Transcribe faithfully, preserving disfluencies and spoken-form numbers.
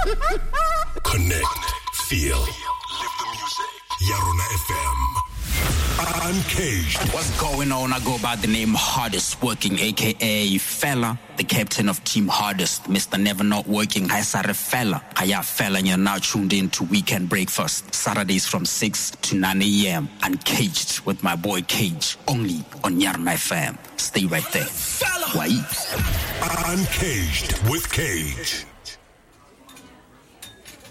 Connect, feel, live the music. Yarona F M. Uncaged. What's going on? I go by the name Hardest Working, aka Fella, the captain of Team Hardest, Mister Never Not Working. Hi, Sarah Fella. Hiya, Fella, and you're now tuned in to Weekend Breakfast, Saturdays from six to nine a.m. Uncaged with my boy Cage, only on Yarona F M. Stay right there. Why? Uncaged with Cage.